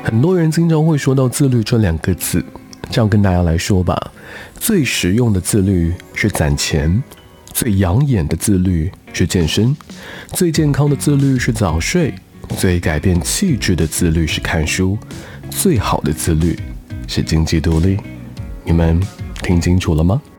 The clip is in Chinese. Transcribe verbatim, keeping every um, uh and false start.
很多人经常会说到自律这两个字，这样跟大家来说吧，最实用的自律是攒钱，最养眼的自律是健身，最健康的自律是早睡，最改变气质的自律是看书，最好的自律是经济独立。你们听清楚了吗？